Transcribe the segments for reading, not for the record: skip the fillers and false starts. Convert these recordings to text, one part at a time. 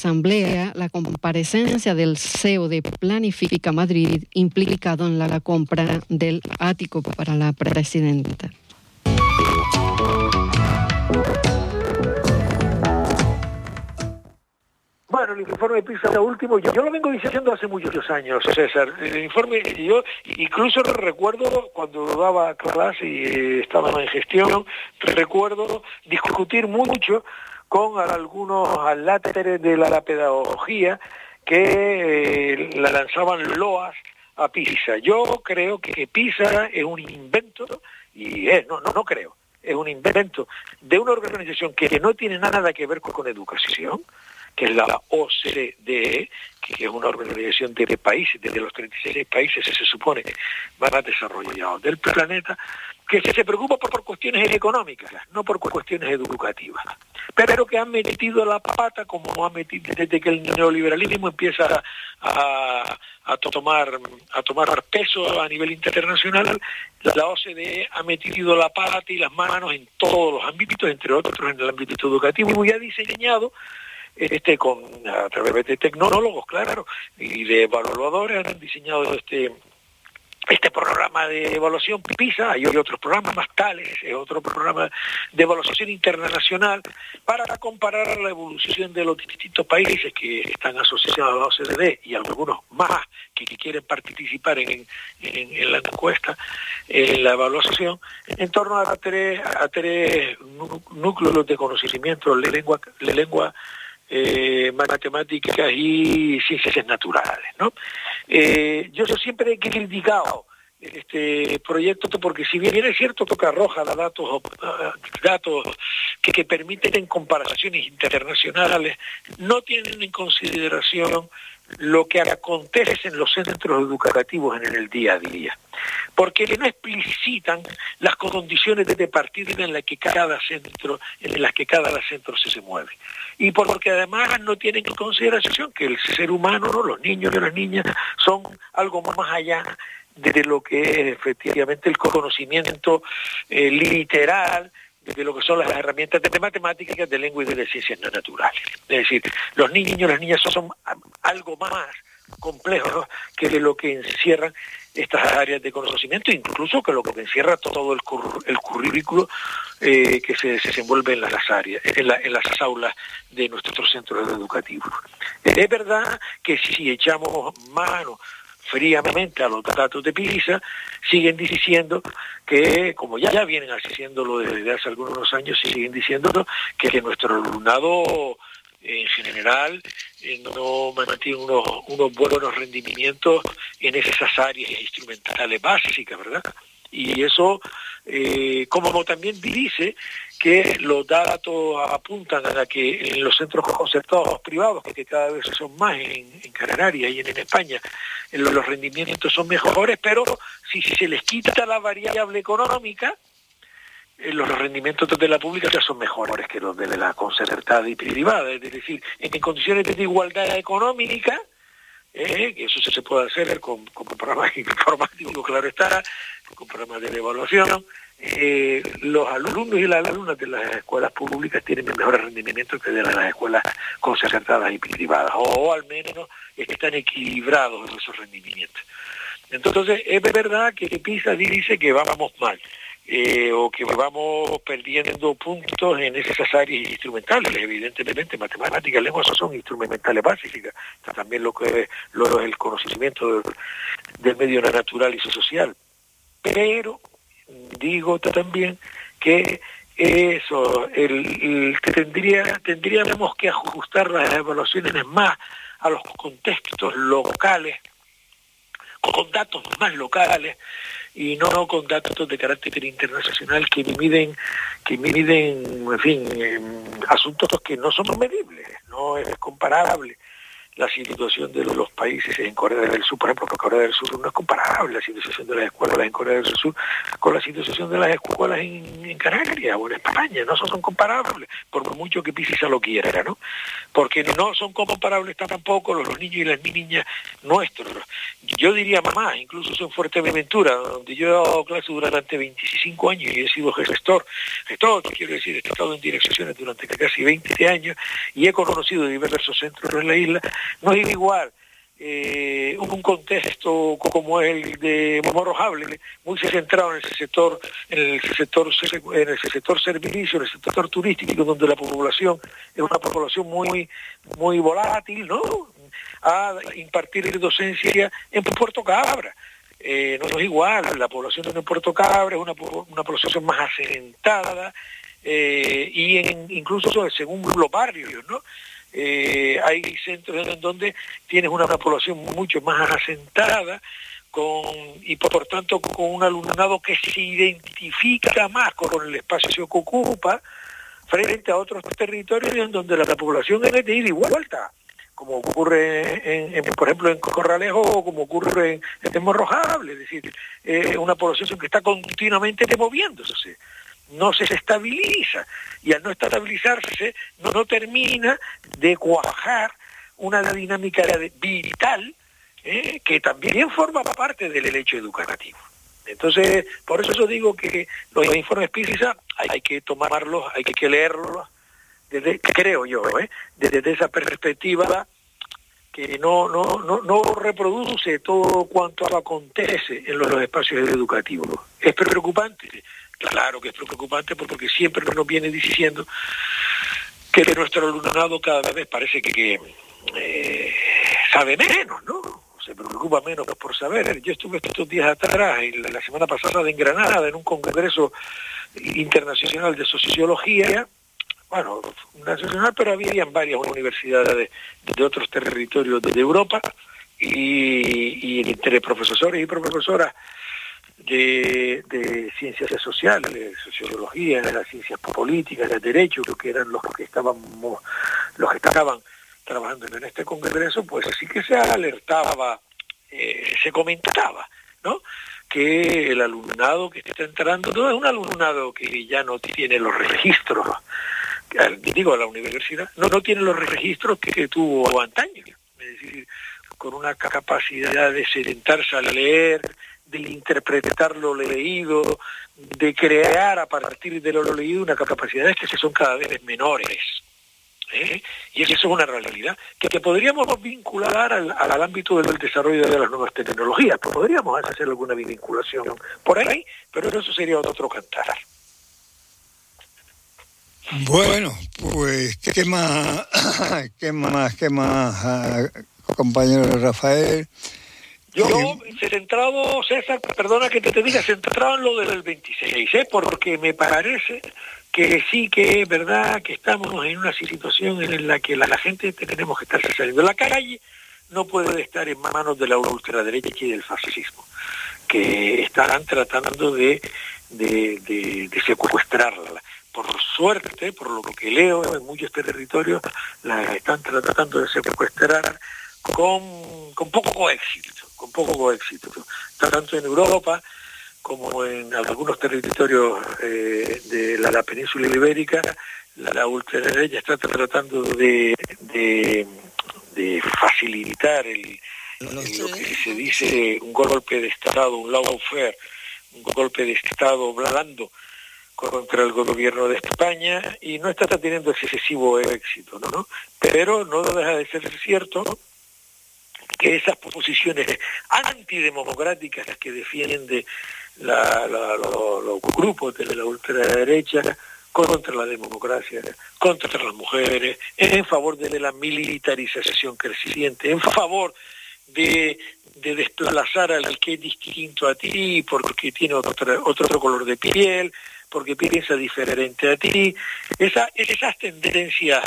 Asamblea la comparecencia del CEO de Planifica Madrid, implicado en la compra del ático para la presidenta. Bueno, el informe PISA último, yo lo vengo diciendo hace muchos años, César. El informe, yo incluso recuerdo cuando daba clase y estaba en gestión, recuerdo discutir mucho con algunos aláteres de la pedagogía que la lanzaban loas a PISA. Yo creo que PISA es un invento, y no creo, es un invento de una organización que no tiene nada que ver con educación, que es la OCDE, que es una organización de países, desde los 36 países se supone más desarrollados del planeta, que se preocupa por cuestiones económicas, no por cuestiones educativas, pero que han metido la pata como ha metido desde que el neoliberalismo empieza a tomar peso a nivel internacional. La OCDE ha metido la pata y las manos en todos los ámbitos, entre otros en el ámbito educativo, y ha diseñado a través de tecnólogos, claro, y de evaluadores, han diseñado este programa de evaluación PISA. Hay otros programas más tales, otro programa de evaluación internacional para comparar la evolución de los distintos países que están asociados a la OCDE y algunos más que quieren participar en la encuesta, en la evaluación, en torno a tres núcleos de conocimiento: la lengua, matemáticas y ciencias naturales, ¿no? Yo siempre he criticado este proyecto porque, si bien es cierto que arroja datos que permiten comparaciones internacionales, no tienen en consideración lo que acontece en los centros educativos en el día a día, porque no explicitan las condiciones de partida en las que cada centro se mueve, y porque además no tienen en consideración que el ser humano, ¿no?, los niños y las niñas, son algo más allá de lo que es efectivamente el conocimiento literal, de lo que son las herramientas de matemáticas, de lengua y de ciencias naturales. Es decir, los niños y las niñas son algo más complejos que de lo que encierran estas áreas de conocimiento, incluso que lo que encierra todo el currículo que se desenvuelve en las aulas de nuestros centros educativos. Es verdad que si echamos mano fríamente a los datos de PISA, siguen diciendo que, como ya vienen haciéndolo desde hace algunos años, siguen diciendo que nuestro alumnado en general no mantiene unos buenos rendimientos en esas áreas instrumentales básicas, ¿verdad? Y eso, como también dice que los datos apuntan a que en los centros concertados privados, que cada vez son más en Canarias y en España, los rendimientos son mejores, pero si se les quita la variable económica, los rendimientos de la pública ya son mejores que los de la concertada y privada. Es decir, en condiciones de igualdad económica, que eso se puede hacer con programas informáticos, claro está, con programas de evaluación. Los alumnos y las alumnas de las escuelas públicas tienen mejores rendimientos que de las escuelas concertadas y privadas, o al menos están equilibrados en esos rendimientos. Entonces, es verdad que PISA dice que vamos mal, o que vamos perdiendo puntos en esas áreas instrumentales. Evidentemente, matemáticas, lenguas son instrumentales básicas, también lo que es el conocimiento del medio natural y social. Pero digo también que eso, que tendríamos que ajustar las evaluaciones más a los contextos locales, con datos más locales, y no con datos de carácter internacional que miden, en fin, asuntos que no son medibles, no es comparable la situación de los países en Corea del Sur, por ejemplo, porque Corea del Sur no es comparable la situación de las escuelas en Corea del Sur con la situación de las escuelas en Canarias o en España, no son comparables, por mucho que Pisa lo quiera, ¿no? Porque no son comparables tampoco los niños y las niñas nuestros. Yo diría más, incluso en Fuerteventura, donde yo he dado clase durante 25 años y he sido gestor, quiero decir, he estado en direcciones durante casi 20 años y he conocido diversos centros en la isla. No es igual un contexto como el de Morrojable, muy centrado en el sector servicio, en el sector turístico, donde la población es una población muy volátil, ¿no? A impartir docencia en Puerto Cabra. No es igual, la población de Puerto Cabra es una población más asentada, y incluso según los barrios, ¿no? Hay centros en donde tienes una población mucho más asentada y por tanto con un alumnado que se identifica más con el espacio que ocupa frente a otros territorios en donde la población es de ida y vuelta, como ocurre por ejemplo en Corralejo o como ocurre en Morrojable, es decir, una población que está continuamente moviéndose, no se estabiliza, y al no estabilizarse no termina de cuajar una dinámica vital que también forma parte del hecho educativo. Entonces, por eso yo digo que los informes PISA hay que tomarlos, hay que leerlos, creo yo, desde esa perspectiva que no reproduce todo cuanto acontece en los espacios educativos. ¿Es preocupante? Claro que es preocupante, porque siempre nos viene diciendo que nuestro alumnado cada vez parece que sabe menos, ¿no? Se preocupa menos por saber. Yo estuve estos días atrás, la semana pasada en Granada, en un congreso internacional de sociología, bueno, nacional, pero habían varias universidades de otros territorios de Europa, y entre profesores y profesoras de ciencias sociales, de sociología, de las ciencias políticas, de derecho, que eran los que estaban trabajando en este congreso, pues sí que se alertaba, se comentaba, ¿no?, que el alumnado que está entrando no es un alumnado que ya no tiene los registros, digo, a la universidad, no tiene los registros que tuvo antaño, es decir, con una capacidad de sentarse a leer, de interpretar lo leído, de crear a partir de lo leído unas capacidades que son cada vez menores. Y eso es una realidad que podríamos vincular al ámbito del desarrollo de las nuevas tecnologías. Podríamos hacer alguna vinculación por ahí, pero eso sería otro cantar. Bueno, pues, ¿qué más, compañero Rafael? Yo, centrado, César, perdona que te diga, centrado en lo del 26, porque me parece que sí que es verdad que estamos en una situación en la que la gente tenemos que estar saliendo. La calle no puede estar en manos de la ultraderecha y del fascismo, que estarán tratando de secuestrarla. Por suerte, por lo que leo, en muchos territorios la están tratando de secuestrar con poco éxito, tanto en Europa como en algunos territorios de la península ibérica. La ultraderecha está tratando de facilitar lo que se dice un golpe de Estado, un lawfare, un golpe de Estado blando contra el gobierno de España, y no está teniendo excesivo éxito, ¿no? Pero no deja de ser cierto que esas posiciones antidemocráticas que defiende los grupos de la ultraderecha contra la democracia, contra las mujeres, en favor de la militarización creciente, en favor de desplazar al que es distinto a ti porque tiene otro color de piel, porque piensa diferente a ti. Esas tendencias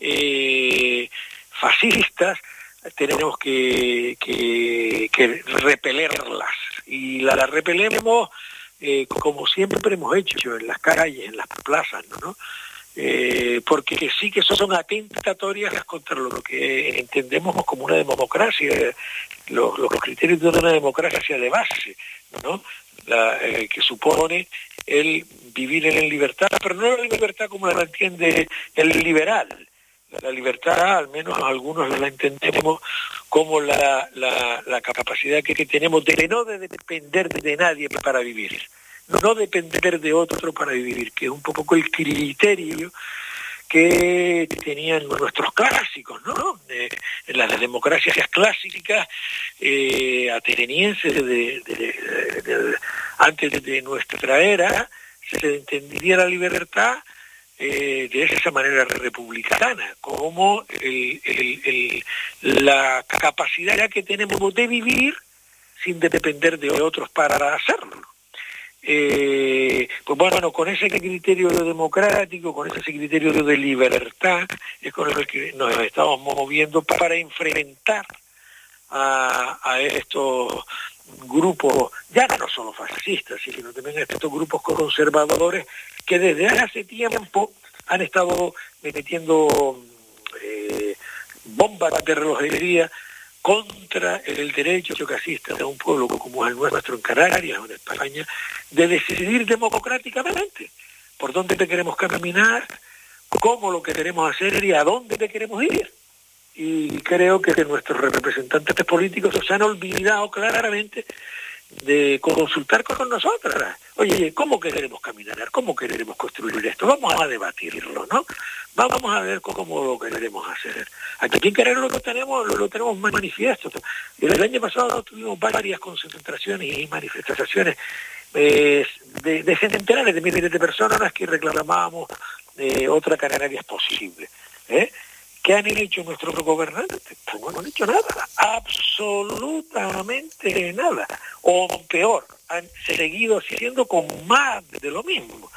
fascistas tenemos que repelerlas, y la repelemos como siempre hemos hecho en las calles, en las plazas, ¿no? porque sí que son atentatorias contra lo que entendemos como una democracia, los criterios de una democracia de base, ¿no? Que supone el vivir en libertad, pero no la libertad como la entiende el liberal. La libertad, al menos algunos la entendemos como la capacidad que tenemos de no depender de nadie para vivir, no depender de otro para vivir, que es un poco el criterio que tenían nuestros clásicos, ¿no? En las democracias clásicas atenienses antes de nuestra era, se entendía la libertad de esa manera republicana, como la capacidad que tenemos de vivir sin depender de otros para hacerlo. Pues bueno, con ese criterio democrático, con ese criterio de libertad, es con el que nos estamos moviendo para enfrentar a estos grupos, ya no solo fascistas, sino también a estos grupos conservadores que desde hace tiempo han estado metiendo bombas de relojería contra el derecho que asiste a un pueblo como el nuestro en Canarias o en España, de decidir democráticamente por dónde te queremos caminar, cómo lo que queremos hacer y a dónde te queremos ir. Y creo que nuestros representantes políticos se han olvidado claramente de consultar con nosotras. Oye, ¿cómo queremos caminar? ¿Cómo queremos construir esto? Vamos a debatirlo, ¿no? Vamos a ver cómo lo queremos hacer. Aquí en Canarias lo tenemos manifiesto. El año pasado tuvimos varias concentraciones y manifestaciones de centenares de miles de personas que reclamábamos otra Canarias posible. ¿Qué han hecho nuestros gobernantes? Pues no han hecho nada, absolutamente nada. O peor, han seguido haciendo con más de lo mismo.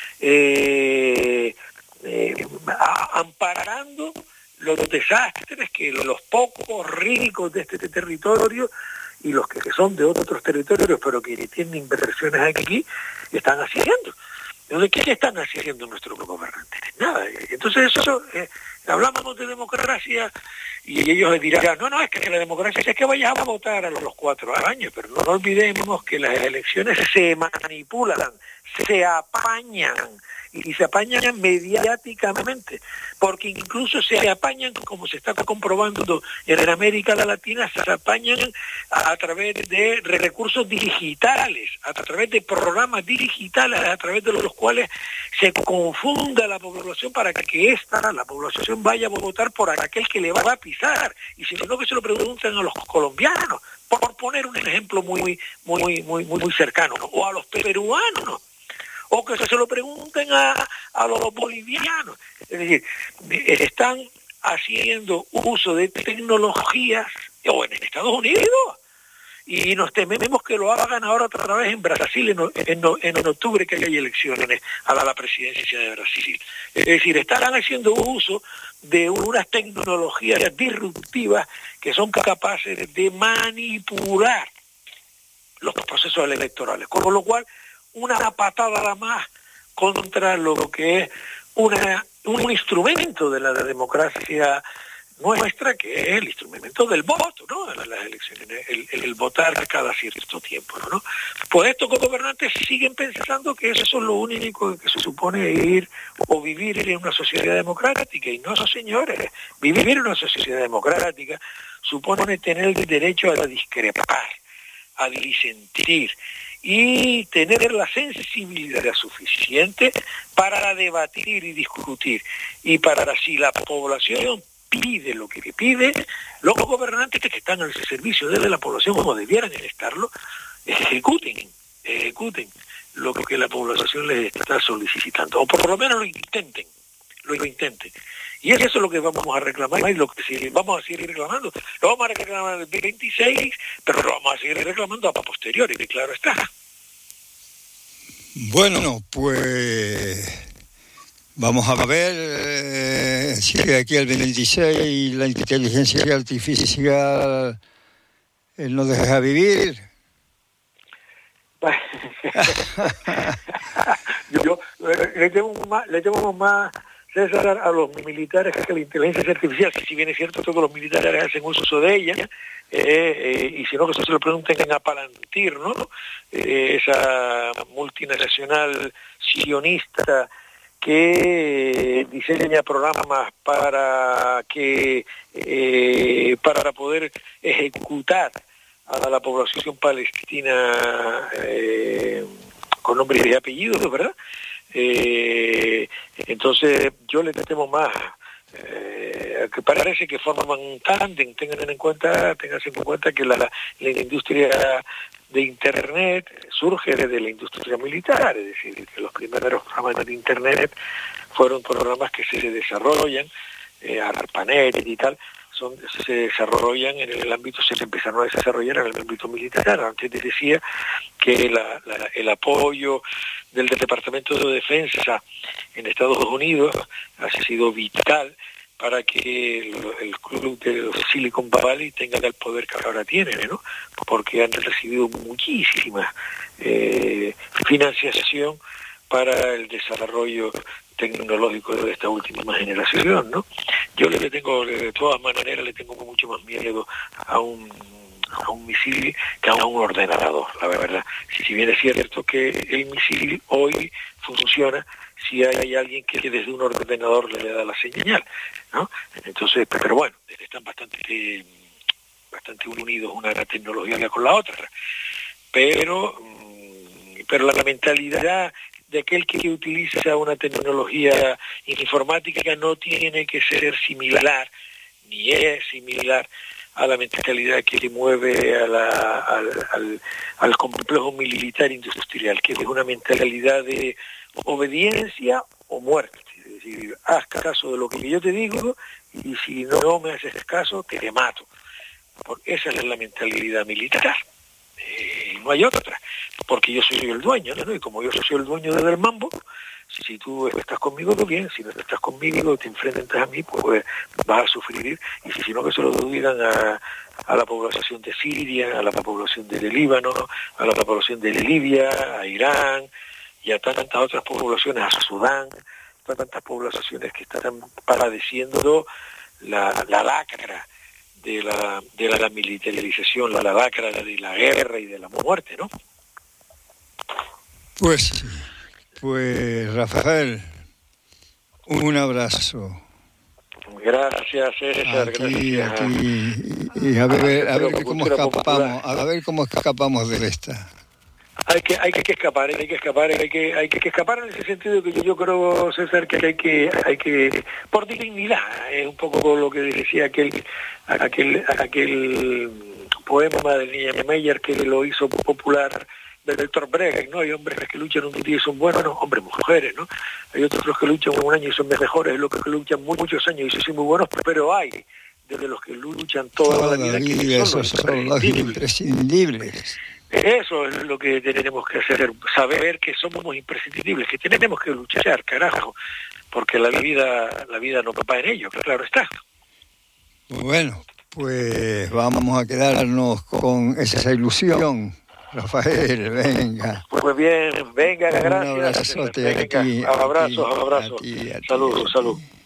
Amparando los desastres que los pocos ricos de este territorio y los que son de otros territorios, pero que tienen inversiones aquí, están haciendo. Entonces, ¿qué están haciendo nuestros gobernantes? Nada. Entonces, hablamos de democracia y ellos dirán, no, es que la democracia es que vayas a votar a los 4 años, pero no olvidemos que las elecciones se manipulan, se apañan, y se apañan mediáticamente, porque incluso se apañan, como se está comprobando en América Latina, se apañan a través de recursos digitales, a través de programas digitales, a través de los cuales se confunda la población para que la población vaya a votar por aquel que le va a pisar, y si no, que se lo pregunten a los colombianos, por poner un ejemplo muy cercano, o a los peruanos, o que se lo pregunten a los bolivianos. Es decir, están haciendo uso de tecnologías, o en Estados Unidos, y nos tememos que lo hagan ahora otra vez en Brasil, en octubre, que hay elecciones a la presidencia de Brasil. Es decir, están haciendo uso de unas tecnologías disruptivas que son capaces de manipular los procesos electorales, con lo cual una patada más contra lo que es un instrumento de la democracia nuestra, que es el instrumento del voto, ¿no? En las elecciones, el votar cada cierto tiempo, ¿no? Pues estos gobernantes siguen pensando que eso es lo único que se supone ir o vivir en una sociedad democrática, y no, señores, vivir en una sociedad democrática supone tener el derecho a discrepar, a disentir, y tener la sensibilidad suficiente para debatir y discutir. Y para, si la población pide lo que pide, los gobernantes que están al servicio de la población, como debieran estarlo, ejecuten lo que la población les está solicitando, o por lo menos lo intenten. Y eso es lo que vamos a reclamar, y lo que vamos a seguir reclamando. Lo vamos a reclamar el 26, pero lo vamos a seguir reclamando a posteriori, que claro está. Bueno, pues vamos a ver si de aquí al 26 la inteligencia artificial nos deja vivir. Yo le tengo más César, a los militares que la inteligencia artificial, que si bien es cierto todos los militares hacen uso de ella, y si no que eso se lo pregunten en Palantir, ¿no? Esa multinacional sionista que diseña programas para poder ejecutar a la población palestina con nombres y apellidos, ¿verdad? Entonces yo le temo más que parece que forman un tándem. Ténganse en cuenta que la industria de Internet surge desde la industria militar, es decir, que los primeros programas de Internet fueron programas que se desarrollan, ARPANET y tal, se desarrollan en el ámbito, se empezaron a desarrollar en el ámbito militar. Antes les decía que el apoyo del Departamento de Defensa en Estados Unidos ha sido vital para que el club de Silicon Valley tenga el poder que ahora tiene, ¿no? Porque han recibido muchísima financiación para el desarrollo tecnológico de esta última generación, ¿no? Yo de todas maneras le tengo mucho más miedo a un misil que a un ordenador, la verdad. Si bien es cierto que el misil hoy funciona si hay alguien que desde un ordenador le da la señal, ¿no? Entonces, pero bueno, están bastante unidos una tecnología con la otra, pero la mentalidad de aquel que utiliza una tecnología informática no tiene que ser similar, ni es similar a la mentalidad que le mueve al complejo militar industrial, que es una mentalidad de obediencia o muerte. Es decir, haz caso de lo que yo te digo y si no me haces caso, te mato. Porque esa es la mentalidad militar. No hay otra, porque yo soy el dueño, ¿no? Y como yo soy el dueño del mambo, si tú estás conmigo, todo bien. Si no estás conmigo, te enfrentas a mí, pues vas a sufrir. Y si no, que se lo digan a la población de Siria, a la población de Líbano, a la población de Libia, a Irán y a tantas otras poblaciones, a Sudán, a tantas poblaciones que están padeciendo la lacra de la militarización, la lacra de la guerra y de la muerte, ¿no? Pues Rafael, un abrazo. Gracias, César. Gracias. Y a ver cómo escapamos de esta. Hay que escapar en ese sentido que yo creo, César, que hay que por dignidad, es un poco lo que decía aquel poema de Niemeyer que lo hizo popular del Héctor Breguet, ¿no? Hay hombres que luchan un día y son buenos, no, hombres, mujeres, ¿no? Hay otros que luchan un año y son mejores, los que luchan muchos años y son muy buenos, pero hay desde los que luchan toda la vida que esos son los imprescindibles. Eso es lo que tenemos que hacer, saber que somos imprescindibles, que tenemos que luchar, carajo, porque la vida no va en ello, claro está. Bueno, pues vamos a quedarnos con esa ilusión. Rafael, venga. Pues bien, venga, gracias. Un abrazote venga, aquí. Abrazos. A ti, Salud.